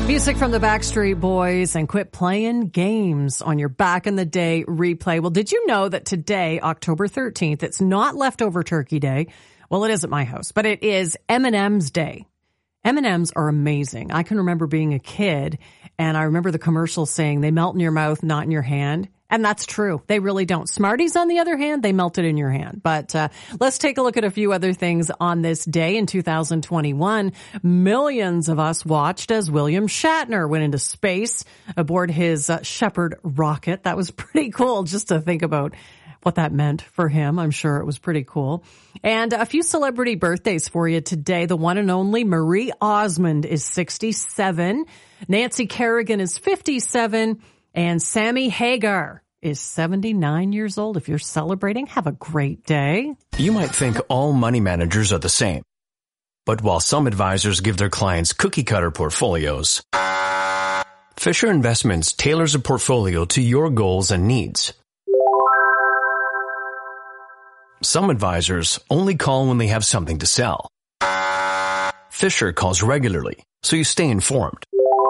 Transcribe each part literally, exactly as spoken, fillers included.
Music from the Backstreet Boys and Quit Playing Games on your Back in the Day replay. Well, did you know that today, October thirteenth, it's not Leftover Turkey Day? Well, it is at my house, but it is M and M's Day. M and M's are amazing. I can remember being a kid, and I remember the commercials saying they melt in your mouth, not in your hand. And that's true. They really don't. Smarties, on the other hand, they melt it in your hand. But uh, let's take a look at a few other things on this day in two thousand twenty-one. Millions of us watched as William Shatner went into space aboard his uh, Shepard rocket. That was pretty cool just to think about what that meant for him. I'm sure it was pretty cool. And a few celebrity birthdays for you today. The one and only Marie Osmond is sixty-seven. Nancy Kerrigan is fifty-seven. And Sammy Hagar is seventy-nine years old. If you're celebrating, have a great day. You might think all money managers are the same. But while some advisors give their clients cookie-cutter portfolios, Fisher Investments tailors a portfolio to your goals and needs. Some advisors only call when they have something to sell. Fisher calls regularly, so you stay informed.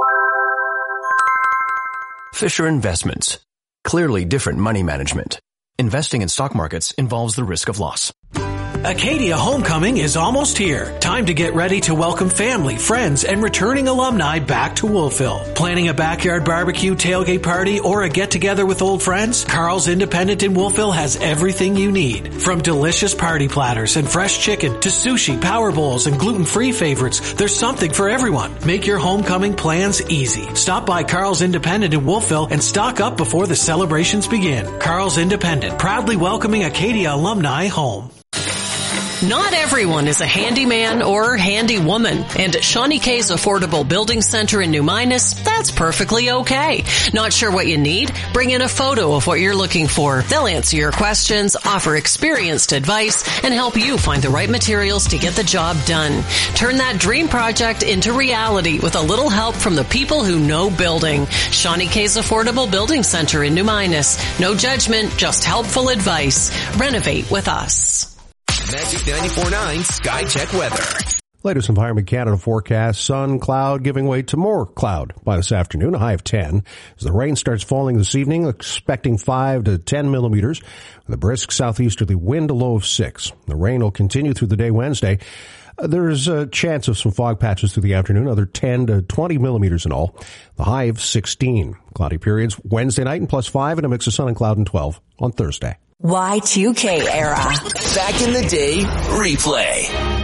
Fisher Investments. Clearly different money management. Investing in stock markets involves the risk of loss. Acadia Homecoming is almost here. Time to get ready to welcome family, friends, and returning alumni back to Wolfville. Planning a backyard barbecue, tailgate party, or a get-together with old friends? Carl's Independent in Wolfville has everything you need. From delicious party platters and fresh chicken to sushi, power bowls, and gluten-free favorites, there's something for everyone. Make your homecoming plans easy. Stop by Carl's Independent in Wolfville and stock up before the celebrations begin. Carl's Independent, proudly welcoming Acadia alumni home. Not everyone is a handyman or handy woman, and at Shawnee K's Affordable Building Center in New Minas, that's perfectly okay. Not sure what you need? Bring in a photo of what you're looking for. They'll answer your questions, offer experienced advice, and help you find the right materials to get the job done. Turn that dream project into reality with a little help from the people who know building. Shawnee K's Affordable Building Center in New Minas. No judgment, just helpful advice. Renovate with us. Magic ninety-four point nine Sky Check Weather. Latest Environment Canada forecast, sun, cloud, giving way to more cloud by this afternoon, a high of ten. As the rain starts falling this evening, expecting five to ten millimeters, with a brisk southeasterly wind, a low of six. The rain will continue through the day Wednesday. Uh, there's a chance of some fog patches through the afternoon, another ten to twenty millimeters in all. The high of sixteen. Cloudy periods Wednesday night and plus five, and a mix of sun and cloud and twelve on Thursday. Y two K era. Back in the Day replay.